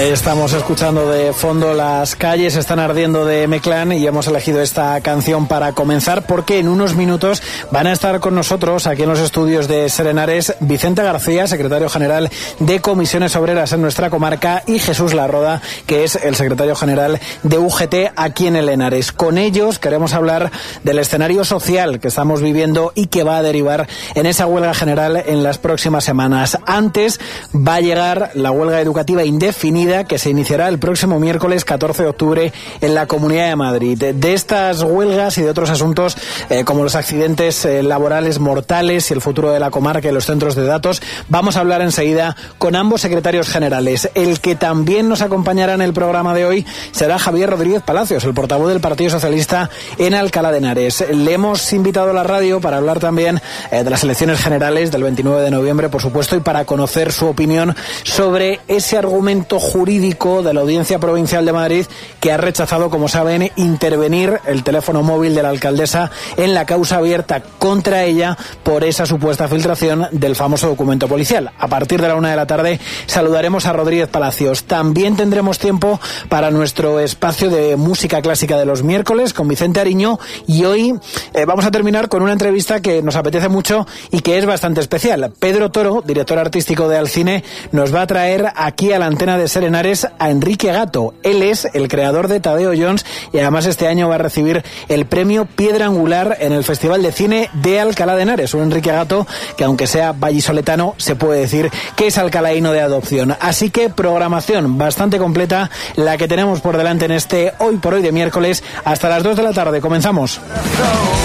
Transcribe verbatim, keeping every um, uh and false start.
Estamos escuchando de fondo Las calles están ardiendo de M-Clan y hemos elegido esta canción para comenzar porque en unos minutos van a estar con nosotros aquí en los estudios de Ser Henares Vicente García, secretario general de Comisiones Obreras en nuestra comarca, y Jesús Larroda, que es el secretario general de U G T aquí en el Henares. Con ellos queremos hablar del escenario social que estamos viviendo y que va a derivar en esa huelga general en las próximas semanas. Antes va a llegar la huelga educativa indefinida que se iniciará el próximo miércoles catorce de octubre en la Comunidad de Madrid. De estas huelgas y de otros asuntos eh, como los accidentes eh, laborales mortales y el futuro de la comarca y los centros de datos, vamos a hablar enseguida con ambos secretarios generales. El que también nos acompañará en el programa de hoy será Javier Rodríguez Palacios, el portavoz del Partido Socialista en Alcalá de Henares. Le hemos invitado a la radio para hablar también eh, de las elecciones generales del veintinueve de noviembre, por supuesto, y para conocer su opinión sobre ese argumento jurídico jurídico de la Audiencia Provincial de Madrid, que ha rechazado, como saben, intervenir el teléfono móvil de la alcaldesa en la causa abierta contra ella por esa supuesta filtración del famoso documento policial. A partir de la una de la tarde saludaremos a Rodríguez Palacios. También tendremos tiempo para nuestro espacio de música clásica de los miércoles con Vicente Ariño, y hoy eh, vamos a terminar con una entrevista que nos apetece mucho y que es bastante especial. Pedro Toro, director artístico de Alcine, nos va a traer aquí a la antena de Ser Henares a Enrique Gato. Él es el creador de Tadeo Jones y además este año va a recibir el premio Piedra Angular en el Festival de Cine de Alcalá de Henares. Un Enrique Gato que, aunque sea vallisoletano, se puede decir que es alcalaíno de adopción. Así que programación bastante completa la que tenemos por delante en este Hoy por Hoy de miércoles hasta las dos de la tarde. Comenzamos.